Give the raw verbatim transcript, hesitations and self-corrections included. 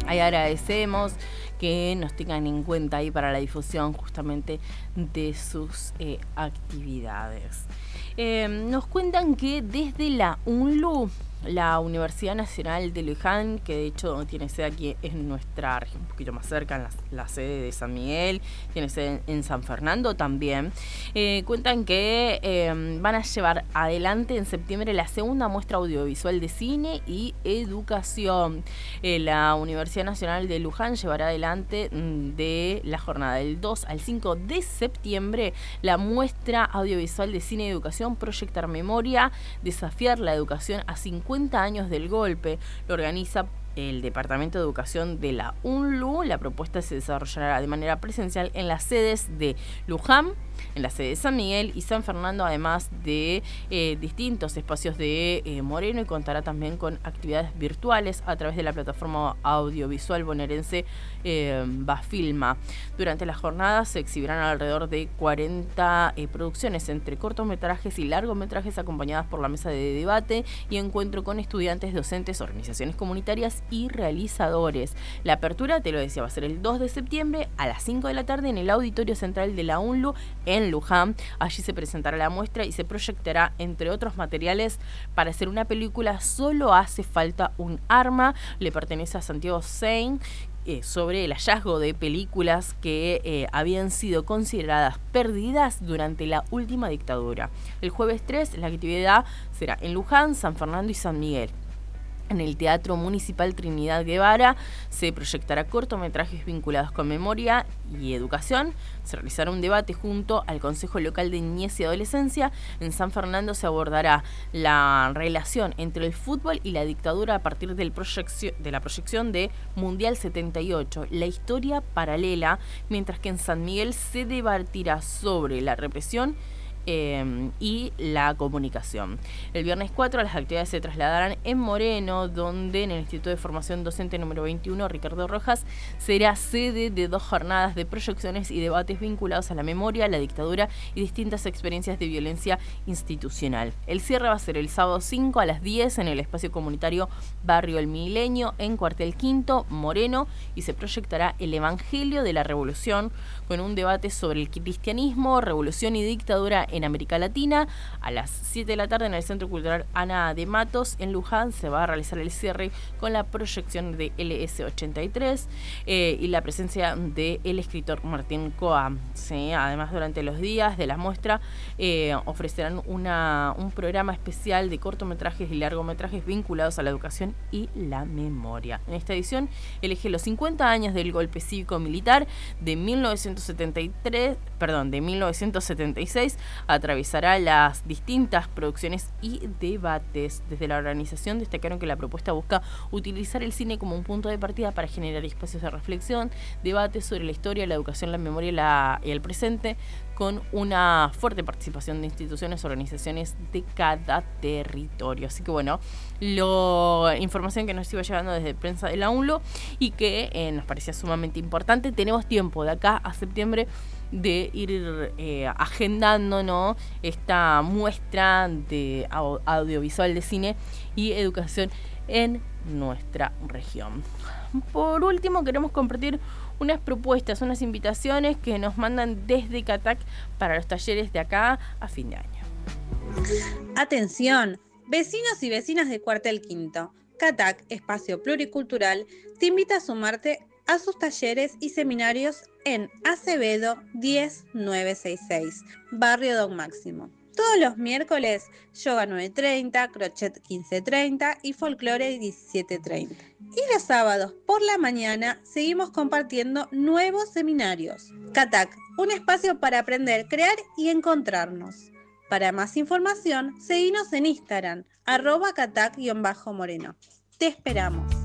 Ahí agradecemos que nos tengan en cuenta ahí para la difusión justamente de sus eh, actividades. Eh, nos cuentan que desde la UNLU, la Universidad Nacional de Luján, que de hecho tiene sede aquí en nuestra región, un poquito más cerca, en la, la sede de San Miguel, tiene sede en, en San Fernando también, eh, cuentan que eh, van a llevar adelante en septiembre la segunda muestra audiovisual de cine y educación. Eh, la Universidad Nacional de Luján llevará adelante mm, de la jornada del dos al cinco de septiembre la muestra audiovisual de cine y educación Proyectar Memoria, desafiar la educación a cincuenta años del golpe. Lo organiza el Departamento de Educación de la UNLU. La propuesta se desarrollará de manera presencial en las sedes de Luján, en la sede de San Miguel y San Fernando, además de eh, distintos espacios de eh, Moreno, y contará también con actividades virtuales a través de la plataforma audiovisual bonaerense eh, Bafilma. Durante las jornadas se exhibirán alrededor de cuarenta eh, producciones entre cortometrajes y largometrajes, acompañadas por la mesa de debate y encuentro con estudiantes, docentes, organizaciones comunitarias y realizadores. La apertura, te lo decía, va a ser el dos de septiembre a las cinco de la tarde en el Auditorio Central de la UNLU en Luján. Allí se presentará la muestra y se proyectará, entre otros materiales, para hacer una película Solo hace falta un arma. Le pertenece a Santiago Sein, eh, sobre el hallazgo de películas que eh, habían sido consideradas perdidas durante la última dictadura. El jueves tres, la actividad será en Luján, San Fernando y San Miguel. En el Teatro Municipal Trinidad Guevara se proyectará cortometrajes vinculados con memoria y educación. Se realizará un debate junto al Consejo Local de Niñez y Adolescencia. En San Fernando se abordará la relación entre el fútbol y la dictadura a partir del proyeccio, de la proyección de Mundial setenta y ocho, la historia paralela, mientras que en San Miguel se debatirá sobre la represión Eh, y la comunicación. El viernes cuatro las actividades se trasladarán en Moreno, donde en el Instituto de Formación Docente número veintiuno, Ricardo Rojas, será sede de dos jornadas de proyecciones y debates vinculados a la memoria, la dictadura y distintas experiencias de violencia institucional. El cierre va a ser el sábado cinco a las diez en el espacio comunitario Barrio El Milenio, en Cuartel Quinto, Moreno, y se proyectará el Evangelio de la Revolución, con un debate sobre el cristianismo, revolución y dictadura en América Latina. A las siete de la tarde en el Centro Cultural Ana de Matos, en Luján, se va a realizar el cierre con la proyección de L S ochenta y tres eh, y la presencia del escritor Martín Coa. Sí, además, durante los días de la muestra eh, ofrecerán una, un programa especial de cortometrajes y largometrajes vinculados a la educación y la memoria. En esta edición elige los cincuenta años del golpe cívico-militar de mil novecientos setenta y tres, perdón, de mil novecientos setenta y seis. Atravesará las distintas producciones y debates. Desde la organización destacaron que la propuesta busca utilizar el cine como un punto de partida para generar espacios de reflexión, debates sobre la historia, la educación, la memoria y, la, y el presente, con una fuerte participación de instituciones, organizaciones de cada territorio. Así que bueno, lo, información que nos iba llegando desde prensa de la UNLO y que eh, nos parecía sumamente importante. Tenemos tiempo de acá a septiembre de ir eh, agendando, ¿no?, esta muestra de audiovisual de cine y educación en nuestra región. Por último, queremos compartir unas propuestas, unas invitaciones que nos mandan desde Catac para los talleres de acá a fin de año. Atención, vecinos y vecinas de Cuartel Quinto. Catac, espacio pluricultural, te invita a sumarte a sus talleres y seminarios en Acevedo diez mil novecientos sesenta y seis, Barrio Don Máximo. Todos los miércoles, yoga nueve treinta, crochet quince treinta y folclore diecisiete treinta. Y los sábados por la mañana seguimos compartiendo nuevos seminarios. Catac, un espacio para aprender, crear y encontrarnos. Para más información, seguinos en Instagram, arroba catac-moreno. Te esperamos.